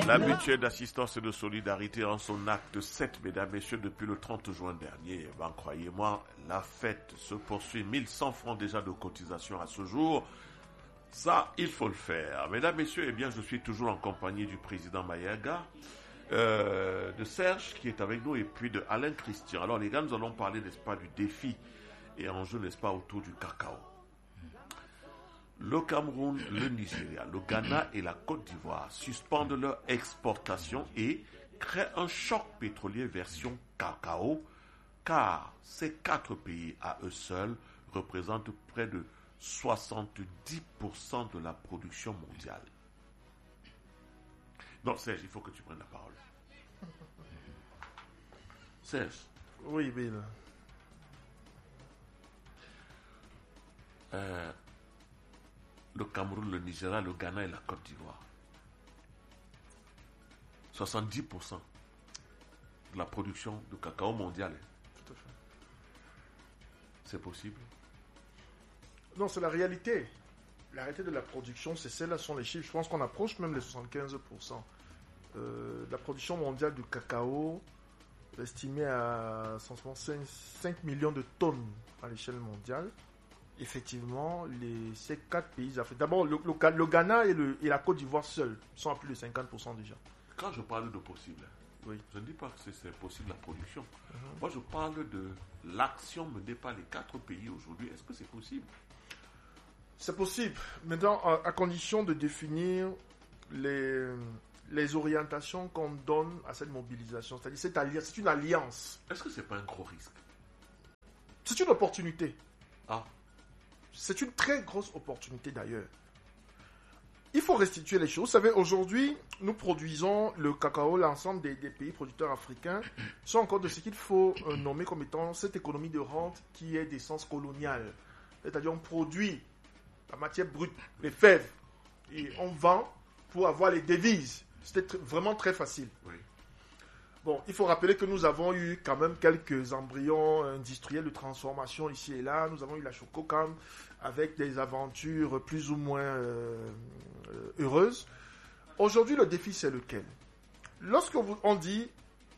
La mutuelle d'assistance et de solidarité en son acte 7, mesdames, messieurs, depuis le 30 juin dernier. Ben, croyez-moi, la fête se poursuit. 1100 francs déjà de cotisation à ce jour. Ça, il faut le faire. Mesdames, messieurs, eh bien, je suis toujours en compagnie du président Mayaga, de Serge qui est avec nous et puis de Alain Christian. Alors, les gars, nous allons parler, n'est-ce pas, du défi et enjeu, n'est-ce pas, autour du cacao. Le Cameroun, le Nigeria, le Ghana et la Côte d'Ivoire suspendent leur exportation et créent un choc pétrolier version cacao, car ces 4 pays à eux seuls représentent près de 70% de la production mondiale. Non, Serge, il faut que tu prennes la parole. Serge. Oui, Bill. Le Cameroun, le Nigeria, le Ghana et la Côte d'Ivoire. 70% de la production de cacao mondiale. Tout à fait. C'est possible? Non, c'est la réalité. La réalité de la production, c'est celles-là sont les chiffres. Je pense qu'on approche même les 75%. La production mondiale du cacao est estimée à 5 millions de tonnes à l'échelle mondiale. Effectivement, ces 4 pays africains. D'abord, le Ghana et la Côte d'Ivoire seuls sont à plus de 50% déjà. Quand je parle de possible, oui. Je ne dis pas que c'est possible la production. Moi, je parle de l'action menée par les 4 pays aujourd'hui. Est-ce que c'est possible? C'est possible. Maintenant, à condition de définir les orientations qu'on donne à cette mobilisation. C'est-à-dire, c'est une alliance. Est-ce que c'est pas un gros risque? C'est une opportunité. Ah. C'est une très grosse opportunité d'ailleurs. Il faut restituer les choses. Vous savez, aujourd'hui, nous produisons le cacao, l'ensemble des pays producteurs africains sont encore de ce qu'il faut nommer comme étant cette économie de rente qui est d'essence coloniale. C'est-à-dire, on produit la matière brute, les fèves, et on vend pour avoir les devises. C'était vraiment très facile. Oui. Bon, il faut rappeler que nous avons eu quand même quelques embryons industriels de transformation ici et là. Nous avons eu la Chococam avec des aventures plus ou moins heureuses. Aujourd'hui, le défi, c'est lequel? Lorsque on dit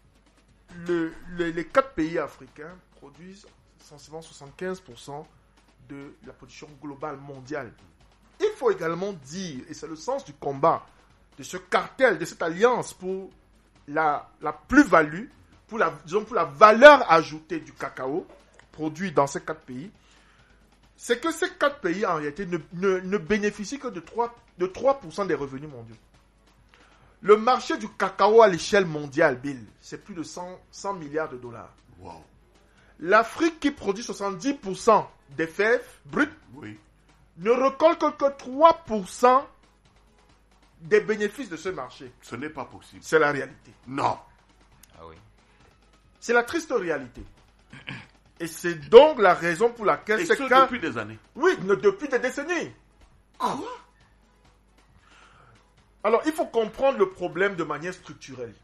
les 4 pays africains produisent sensiblement 75% de la production globale mondiale. Il faut également dire, et c'est le sens du combat, de ce cartel, de cette alliance pour la plus-value, pour la valeur ajoutée du cacao produit dans ces 4 pays, c'est que ces 4 pays, en réalité, ne bénéficient que de 3% des revenus mondiaux. Le marché du cacao à l'échelle mondiale, Bill, c'est plus de 100 milliards de dollars. Wow. L'Afrique, qui produit 70% des fèves brutes, oui, ne récolte que 3% des bénéfices de ce marché. Ce n'est pas possible. C'est la réalité. Non. Ah oui. C'est la triste réalité. Et c'est donc la raison pour laquelle... Et ce depuis des années. Oui, depuis des décennies. Quoi? Alors, il faut comprendre le problème de manière structurelle.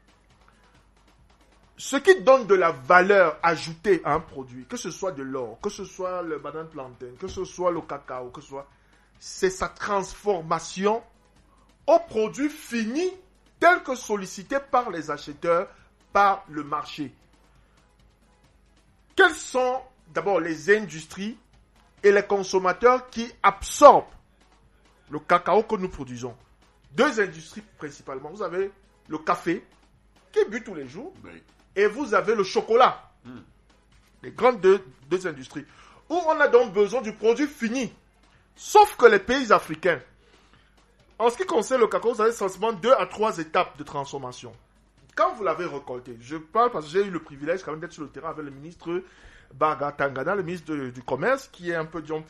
Ce qui donne de la valeur ajoutée à un produit, que ce soit de l'or, que ce soit le banane plantain, que ce soit le cacao, que ce soit... c'est sa transformation au produit fini tel que sollicité par les acheteurs, par le marché. Quelles sont d'abord les industries et les consommateurs qui absorbent le cacao que nous produisons? 2 industries principalement. Vous avez le café, qui est bu tous les jours, Oui. et vous avez le chocolat. Les grandes deux industries. Où on a donc besoin du produit fini. Sauf que les pays africains, en ce qui concerne le cacao, vous avez sensiblement 2 à 3 étapes de transformation. Quand vous l'avez récolté, je parle parce que j'ai eu le privilège quand même d'être sur le terrain avec le ministre Baga Tangana, le ministre du Commerce, qui est un peu dit,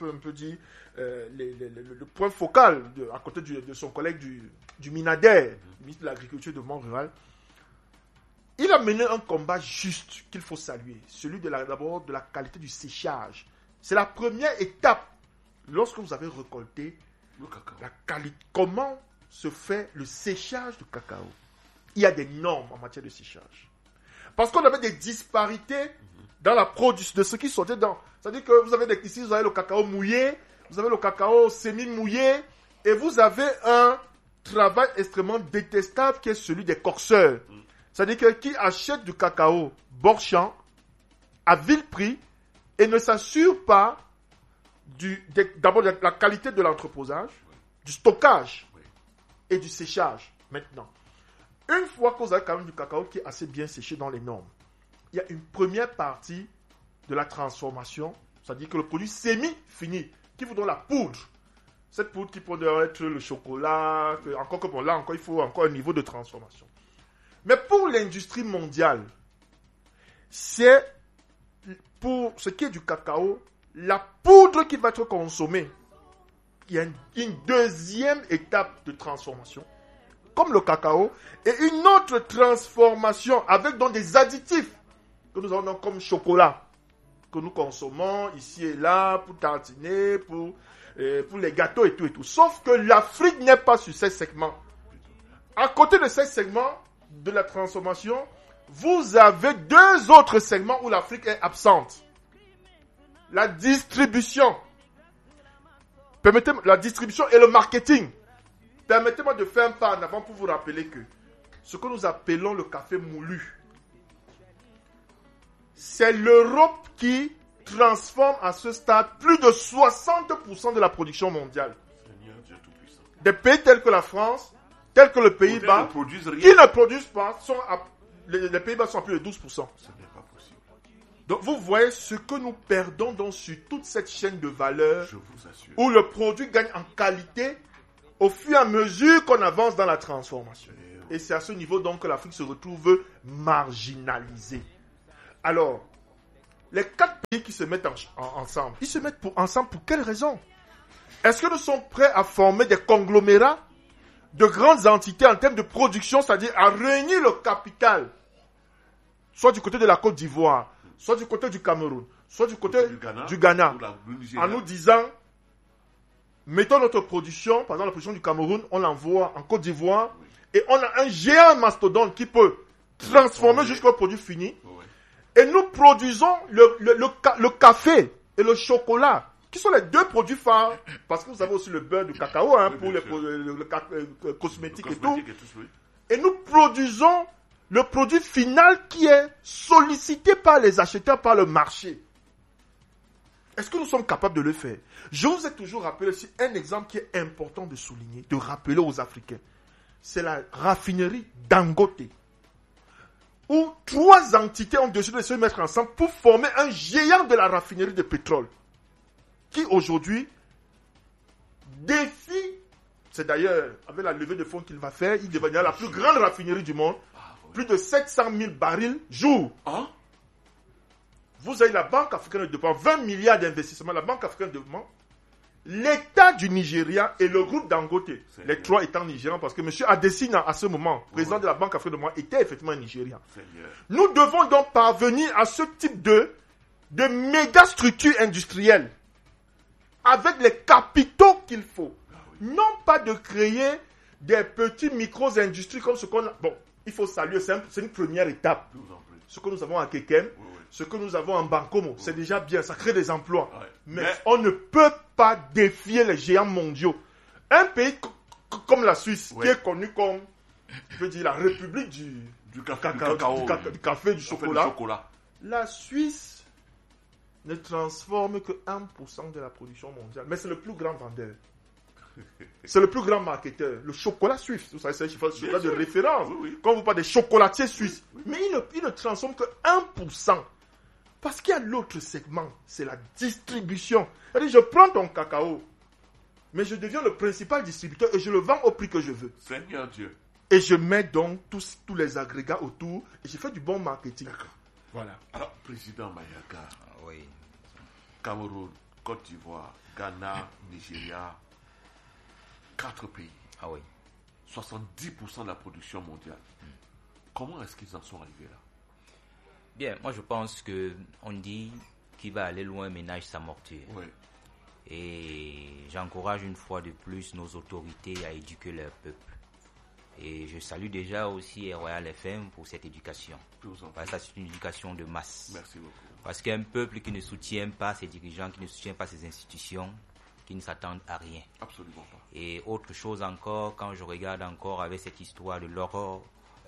le point focal à côté de son collègue du Minader, le ministre de l'Agriculture et du Développement rural. Il a mené un combat juste qu'il faut saluer, celui d'abord de la qualité du séchage. C'est la première étape lorsque vous avez récolté le cacao. La qualité. Comment se fait le séchage du cacao? Il y a des normes en matière de séchage. Parce qu'on avait des disparités dans la production de ce qui sortait dans. C'est-à-dire que vous avez ici, vous avez le cacao mouillé, vous avez le cacao semi-mouillé, et vous avez travail extrêmement détestable qui est celui des corseurs. C'est-à-dire que qui achète du cacao bord champ à vil prix et ne s'assure pas d'abord de la qualité de l'entreposage, du stockage et du séchage. Maintenant, une fois que vous avez quand même du cacao qui est assez bien séché dans les normes, il y a une première partie de la transformation, c'est-à-dire que le produit semi-fini, qui vous donne la poudre. Cette poudre qui peut être le chocolat, encore que bon, là encore, il faut encore un niveau de transformation. Mais pour l'industrie mondiale, c'est pour ce qui est du cacao, la poudre qui va être consommée. Il y a une deuxième étape de transformation, comme le cacao, et une autre transformation avec donc des additifs que nous avons donc comme chocolat, que nous consommons ici et là pour tartiner, pour les gâteaux et tout et tout. Sauf que l'Afrique n'est pas sur ces segments. À côté de ces segments de la transformation, vous avez deux autres segments où l'Afrique est absente. La distribution. La distribution et le marketing. Permettez-moi de faire un pas en avant pour vous rappeler que ce que nous appelons le café moulu, c'est l'Europe qui transforme à ce stade plus de 60% de la production mondiale. Des pays tels que la France, tels que les Pays-Bas, qui ne produisent pas, les Pays-Bas sont à plus de 12%. Ce n'est pas possible. Donc vous voyez ce que nous perdons donc sur toute cette chaîne de valeur, Je vous assure. où le produit gagne en qualité au fur et à mesure qu'on avance dans la transformation. Et c'est à ce niveau donc que l'Afrique se retrouve marginalisée. Alors, les 4 pays qui se mettent ensemble, ils se mettent ensemble pour quelle raison? Est-ce que nous sommes prêts à former des conglomérats de grandes entités en termes de production, c'est-à-dire à réunir le capital, soit du côté de la Côte d'Ivoire, soit du côté du Cameroun, soit du côté du Ghana, en nous disant, mettons notre production, par exemple la production du Cameroun, on l'envoie en Côte d'Ivoire, et on a un géant mastodonte qui peut transformer jusqu'au produit fini. Et nous produisons le café et le chocolat, qui sont les deux produits phares, parce que vous avez aussi le beurre du cacao pour les cosmétiques et tout. Et nous produisons le produit final qui est sollicité par les acheteurs, par le marché. Est-ce que nous sommes capables de le faire? Je vous ai toujours rappelé aussi un exemple qui est important de souligner, de rappeler aux Africains. C'est la raffinerie Dangote, où 3 entités ont décidé de se mettre ensemble pour former un géant de la raffinerie de pétrole, qui aujourd'hui défie, c'est d'ailleurs avec la levée de fonds qu'il va faire, il deviendra la plus grande raffinerie du monde, plus de 700 000 barils jour. Vous avez la Banque africaine de développement, 20 milliards d'investissements, la Banque africaine de développement, l'État du Nigeria et le groupe Dangote, les 3 étant nigérians, parce que M. Adesina, à ce moment, président de la Banque africaine de développement, était effectivement nigérien. Nous devons donc parvenir à ce type de méga structures industrielles, avec les capitaux qu'il faut. Non pas de créer des petits micro-industries comme ce qu'on a. Bon, il faut saluer, c'est une première étape. Ce que nous avons à Kekem, ce que nous avons en Bankomo, c'est déjà bien, ça crée des emplois. Mais on ne peut pas défier les géants mondiaux. Un pays comme la Suisse, qui est connu comme, je veux dire, la république du café, du chocolat. La Suisse ne transforme que 1% de la production mondiale. Mais c'est le plus grand vendeur. C'est le plus grand marketeur. Le chocolat suisse, vous savez, c'est un chocolat de référence. Quand vous parlez des chocolatiers suisses. Mais il ne transforme que 1%. Parce qu'il y a l'autre segment, c'est la distribution. C'est-à-dire, je prends ton cacao, mais je deviens le principal distributeur et je le vends au prix que je veux. Seigneur Dieu. Et je mets donc tous les agrégats autour et je fais du bon marketing. D'accord. Voilà. Alors, Président Mayaga, Cameroun, Côte d'Ivoire, Ghana, Nigeria, 4 pays. 70% de la production mondiale. Comment est-ce qu'ils en sont arrivés là? Bien, moi je pense que on dit qu'il va aller loin ménage sa morture. Et j'encourage une fois de plus nos autorités à éduquer leur peuple. Et je salue déjà aussi Royal FM pour cette éducation. Parce que c'est une éducation de masse. Merci beaucoup. Parce qu'un peuple qui ne soutient pas ses dirigeants, qui ne soutient pas ses institutions, qui ne s'attendent à rien. Absolument pas. Et autre chose encore, quand je regarde encore avec cette histoire de l'or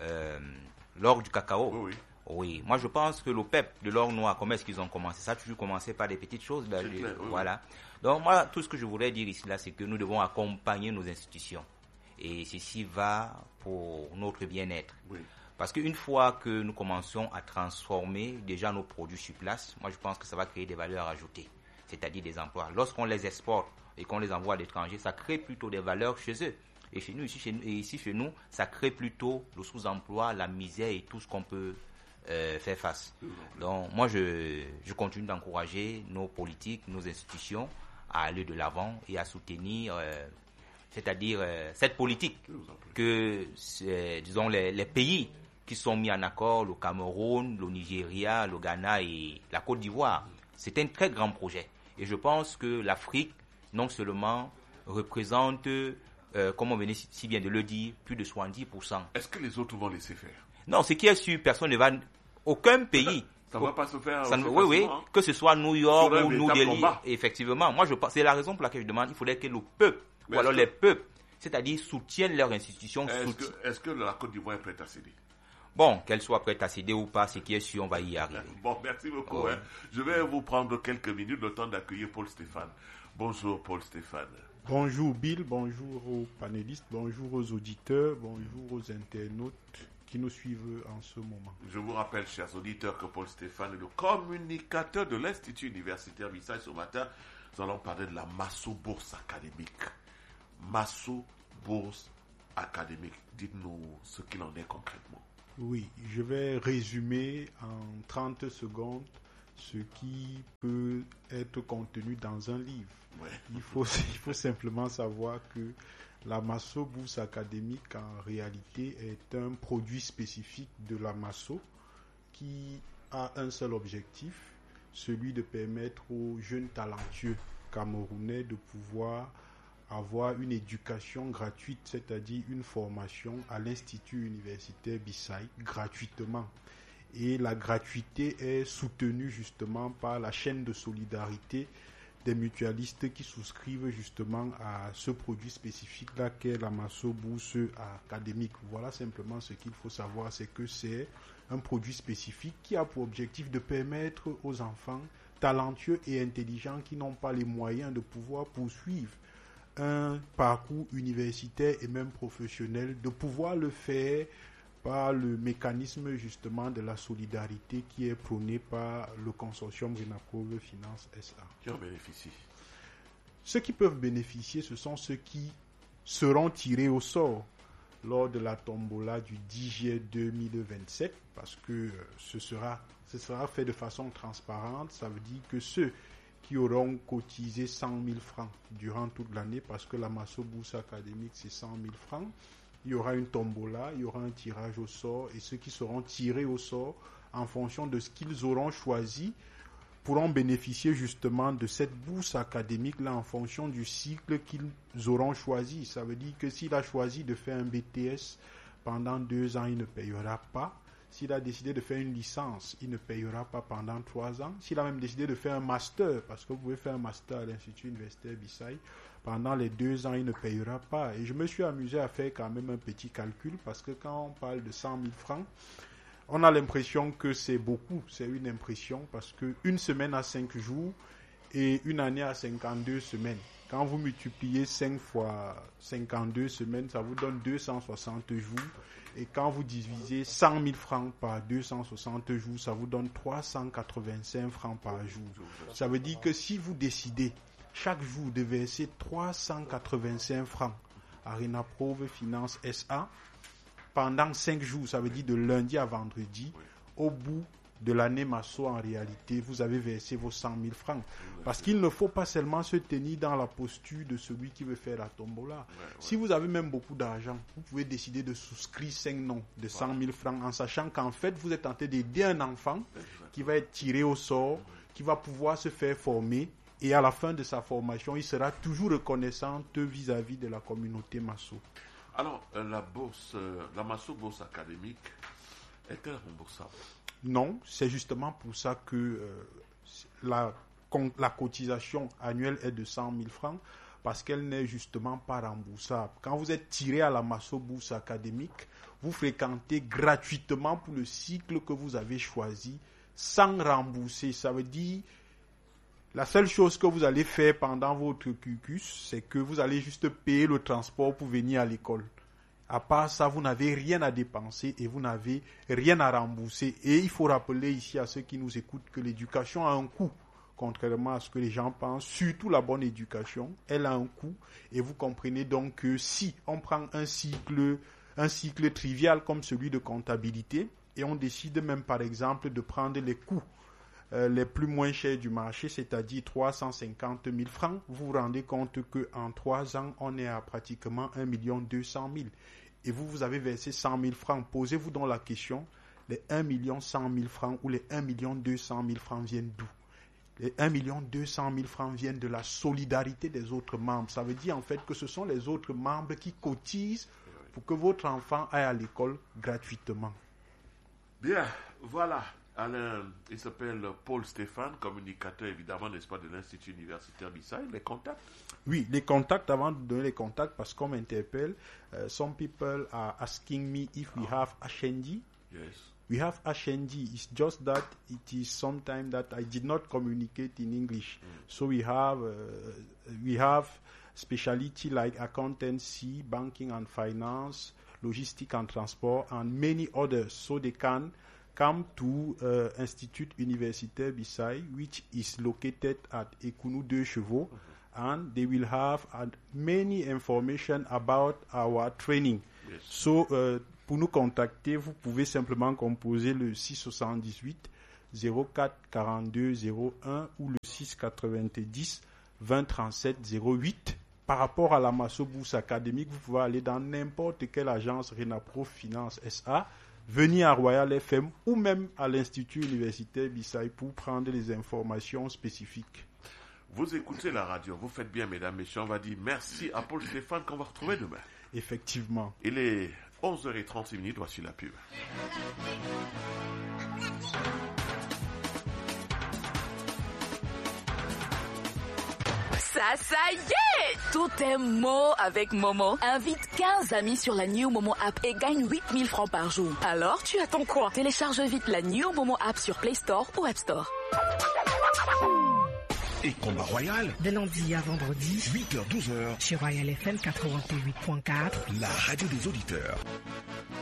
du cacao. Oui. Oui, moi je pense que l'OPEP de l'or noir, comment est-ce qu'ils ont commencé? Ça a toujours commencé par des petites choses. Là, clair, voilà. Donc moi, tout ce que je voudrais dire ici, là, c'est que nous devons accompagner nos institutions. Et ceci va pour notre bien-être. Oui. Parce qu'une fois que nous commençons à transformer déjà nos produits sur place, moi je pense que ça va créer des valeurs ajoutées, c'est-à-dire des emplois. Lorsqu'on les exporte et qu'on les envoie à l'étranger, ça crée plutôt des valeurs chez eux. Et chez nous, ici chez nous, ça crée plutôt le sous-emploi, la misère et tout ce qu'on peut faire face. Donc moi je continue d'encourager nos politiques, nos institutions à aller de l'avant et à soutenir c'est-à-dire cette politique que disons les pays qui sont mis en accord, le Cameroun, le Nigeria, le Ghana et la Côte d'Ivoire. C'est un très grand projet. Et je pense que l'Afrique, non seulement représente, comme on venait si bien de le dire, plus de 70%. Est-ce que les autres vont laisser faire? Non, ce qui est sûr, personne ne va... Aucun pays... Ça ne va pas se faire oui, que ce soit New York ou New Delhi. Combat. Effectivement, moi je pense, c'est la raison pour laquelle je demande, il faudrait que le peuple, ou alors les peuples, c'est-à-dire soutiennent leurs institutions. Est-ce que la Côte d'Ivoire est prête à céder? Bon, qu'elle soit prête à céder ou pas, ce qui est sûr, on va y arriver. Bon, merci beaucoup. Je vais vous prendre quelques minutes, le temps d'accueillir Paul Stéphane. Bonjour Paul Stéphane. Bonjour Bill, bonjour aux panélistes, bonjour aux auditeurs, bonjour aux internautes qui nous suivent en ce moment. Je vous rappelle, chers auditeurs, que Paul Stéphane est le communicateur de l'Institut universitaire Bissaï. Ce matin, nous allons parler de la Masso Bourse académique. Masso Bourse académique. Dites-nous ce qu'il en est concrètement. Oui, je vais résumer en 30 secondes ce qui peut être contenu dans un livre. Ouais. Il faut simplement savoir que la Masso Bourse académique en réalité est un produit spécifique de la Masso qui a un seul objectif, celui de permettre aux jeunes talentueux camerounais de pouvoir avoir une éducation gratuite, c'est-à-dire une formation à l'Institut universitaire Bissaï gratuitement. Et la gratuité est soutenue justement par la chaîne de solidarité des mutualistes qui souscrivent justement à ce produit spécifique-là qu'est la Masso Bourse académique. Voilà simplement ce qu'il faut savoir, c'est que c'est un produit spécifique qui a pour objectif de permettre aux enfants talentueux et intelligents qui n'ont pas les moyens de pouvoir poursuivre un parcours universitaire et même professionnel, de pouvoir le faire par le mécanisme justement de la solidarité qui est prôné par le consortium Renaprove Finance SA. Qui en bénéficient? Ceux qui peuvent bénéficier, ce sont ceux qui seront tirés au sort lors de la tombola du 10 juillet 2027, parce que ce sera fait de façon transparente. Ça veut dire que ceux qui auront cotisé 100 000 francs durant toute l'année, parce que la Masso Bourse académique c'est 100 000 francs, il y aura une tombola, il y aura un tirage au sort, et ceux qui seront tirés au sort en fonction de ce qu'ils auront choisi pourront bénéficier justement de cette bourse académique-là en fonction du cycle qu'ils auront choisi. Ça veut dire que s'il a choisi de faire un BTS pendant 2 ans, il ne payera pas. S'il a décidé de faire une licence, il ne payera pas pendant 3 ans. S'il a même décidé de faire un master, parce que vous pouvez faire un master à l'Institut universitaire Bissaï, pendant les 2 ans, il ne payera pas. Et je me suis amusé à faire quand même un petit calcul, parce que quand on parle de 100 000 francs, on a l'impression que c'est beaucoup. C'est une impression, parce qu'une semaine a 5 jours et une année a 52 semaines. Quand vous multipliez 5 fois 52 semaines, ça vous donne 260 jours. Et quand vous divisez 100 000 francs par 260 jours, ça vous donne 385 francs par jour. Ça veut dire que si vous décidez chaque jour de verser 385 francs à Renaprove Finance SA, pendant 5 jours, ça veut dire de lundi à vendredi, au bout de l'année Masso, en réalité, vous avez versé vos 100 000 francs. Parce qu'il ne faut pas seulement se tenir dans la posture de celui qui veut faire la tombola. Si vous avez même beaucoup d'argent, vous pouvez décider de souscrire 5 noms de 100 000 francs en sachant qu'en fait, vous êtes en train d'aider un enfant qui va être tiré au sort, qui va pouvoir se faire former. Et à la fin de sa formation, il sera toujours reconnaissant vis-à-vis de la communauté Masso. Alors, la Masso Bourse académique est-elle remboursable? Non, c'est justement pour ça que la la cotisation annuelle est de 100 000 francs parce qu'elle n'est justement pas remboursable. Quand vous êtes tiré à la Masso Bourse académique, vous fréquentez gratuitement pour le cycle que vous avez choisi sans rembourser. Ça veut dire, la seule chose que vous allez faire pendant votre cursus, c'est que vous allez juste payer le transport pour venir à l'école. À part ça, vous n'avez rien à dépenser et vous n'avez rien à rembourser. Et il faut rappeler ici à ceux qui nous écoutent que l'éducation a un coût. Contrairement à ce que les gens pensent, surtout la bonne éducation, elle a un coût. Et vous comprenez donc que si on prend un cycle trivial comme celui de comptabilité, et on décide même par exemple de prendre les coûts les plus moins chers du marché, c'est-à-dire 350 000 francs, vous vous rendez compte qu'en 3 ans, on est à pratiquement 1 200 000. Et vous avez versé 100 000 francs. Posez-vous donc la question, les 1 100 000 francs ou les 1 200 000 francs viennent d'où? Les 1 200 000 francs viennent de la solidarité des autres membres. Ça veut dire en fait que ce sont les autres membres qui cotisent pour que votre enfant aille à l'école gratuitement. Bien, voilà. Alain, il s'appelle Paul Stéphane, communicateur évidemment, n'est-ce pas, de l'Institut universitaire Bissau. Les contacts? Oui, les contacts, avant de donner les contacts, parce qu'on m'interpelle, some people are asking me if we have Ashendi. Yes. We have Ashendi. It's just that it is sometimes that I did not communicate in English. So we have specialty like accountancy, banking and finance, logistics and transport, and many others. So they can come to Institut Universitaire Bissau, which is located at Ekunu 2 Chevaux, and they will have many information about our training. Yes. So, pour nous contacter, vous pouvez simplement composer le 678 04 42 01 ou le 690 20 37 08. Par rapport à la Masso Bourse académique, vous pouvez aller dans n'importe quelle agence Renaprof Finance SA, venir à Royal FM ou même à l'Institut Universitaire Bissau pour prendre les informations spécifiques. Vous écoutez la radio, vous faites bien, mesdames, messieurs. On va dire merci à Paul Stéphane qu'on va retrouver demain. Effectivement. Il est 11h36, voici la pub. Ça y est! Tout est mot avec Momo. Invite 15 amis sur la New Momo app et gagne 8000 francs par jour. Alors, tu attends quoi? Télécharge vite la New Momo app sur Play Store ou App Store. Et Combat Royal, de lundi à vendredi, 8h-12h, sur Royal FM 88.4, la radio des auditeurs.